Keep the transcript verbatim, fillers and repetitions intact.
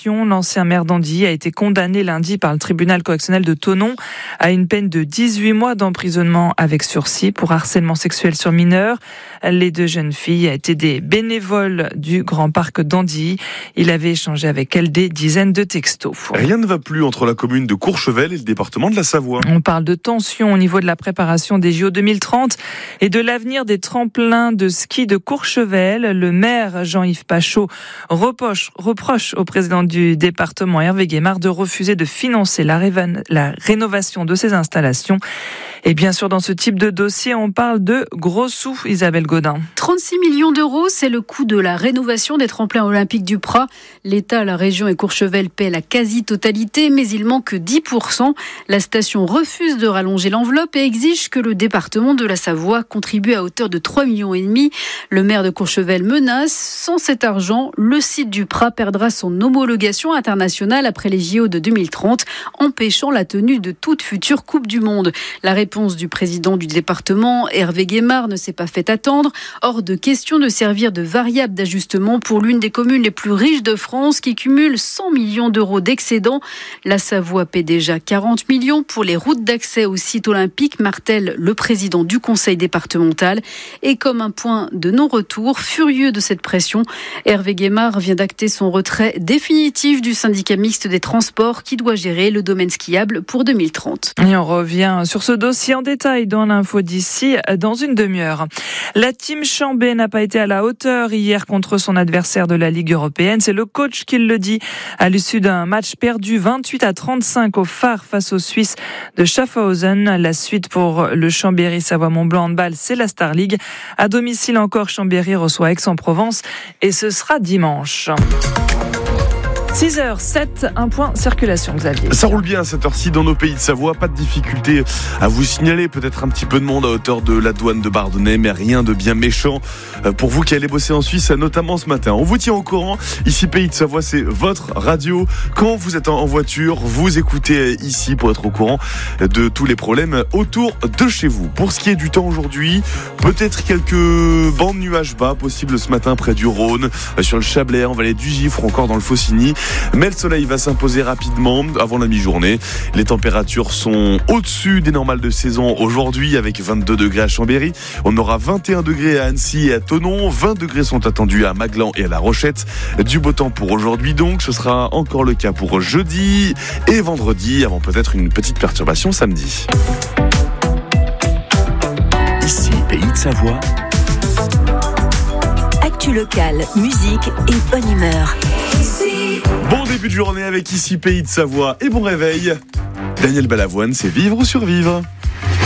diffamation. L'ancien maire d'Andilly a été condamné lundi par le tribunal correctionnel de Thonon à une peine de dix-huit mois d'emprisonnement avec sursis pour harcèlement sexuel sur mineurs. Les deux jeunes filles étaient des bénévoles du Grand Parc d'Andilly. Il avait échangé avec elles des dizaines de textos. Rien ne va plus entre la commune de Courchevel et le département de la Savoie. On parle de tension au niveau de la préparation des J O deux mille trente et de l'avenir des tremplins de ski de Courchevel. Le maire Jean-Yves Pachot reproche, reproche au président du département Hervé Guémard de refuser de financer la, révan- la rénovation de ces installations. Et bien sûr, dans ce type de dossier, on parle de gros sous, Isabelle Godin. trente-six millions d'euros, c'est le coût de la rénovation des tremplins olympiques du Prat. L'État, la région et Courchevel paient la quasi-totalité, mais il manque dix pour cent. La station refuse de rallonger l'enveloppe et exige que le département de la Savoie contribue à hauteur de trois virgule cinq millions. Le maire de Courchevel menace, sans cet argent, le site du Prat perdra son homologation internationale après les J O de deux mille trente, empêchant la tenue de toute future Coupe du Monde. La réponse du président du département, Hervé Guémard, ne s'est pas fait attendre. Hors de question de servir de variable d'ajustement pour l'une des communes les plus riches de France qui cumule cent millions d'euros d'excédent. La Savoie paie déjà quarante millions pour les routes d'accès au site olympique, martèle le président du conseil départemental. Et comme un point de non-retour, furieux de cette pression, Hervé Guémard vient d'acter son retrait définitif du syndicat mixte des transports qui doit gérer le domaine skiable pour deux mille trente. Et on revient sur ce dossier en détail dans l'info d'ici dans une demi-heure. La team Chambé n'a pas été à la hauteur hier contre son adversaire de la Ligue européenne. C'est le coach qui le dit à l'issue d'un match perdu vingt-huit à trente-cinq au phare face aux Suisses de Schaffhausen. La suite pour le Chambéry Savoie-Mont-Blanc handball, c'est la Star League. À domicile encore, Chambéry reçoit Aix-en-Provence et ce sera dimanche. six heures sept, un point circulation, Xavier. Ça roule bien à cette heure-ci dans nos pays de Savoie. Pas de difficulté à vous signaler. Peut-être un petit peu de monde à hauteur de la douane de Bardonnay, mais rien de bien méchant pour vous qui allez bosser en Suisse, notamment ce matin. On vous tient au courant. Ici, Pays de Savoie, c'est votre radio. Quand vous êtes en voiture, vous écoutez ici pour être au courant de tous les problèmes autour de chez vous. Pour ce qui est du temps aujourd'hui, peut-être quelques bancs de nuages bas possibles ce matin près du Rhône, sur le Chablais, en vallée du Gifre, encore dans le Faucigny. Mais le soleil va s'imposer rapidement avant la mi-journée. Les températures sont au-dessus des normales de saison aujourd'hui avec vingt-deux degrés à Chambéry. On aura vingt et un degrés à Annecy et à Thonon. vingt degrés sont attendus à Maglan et à La Rochette. Du beau temps pour aujourd'hui donc. Ce sera encore le cas pour jeudi et vendredi avant peut-être une petite perturbation samedi. Ici, Pays de Savoie. Actu locale, musique et bonne humeur. Bon début de journée avec Ici Pays de Savoie et bon réveil. Daniel Balavoine, c'est vivre ou survivre.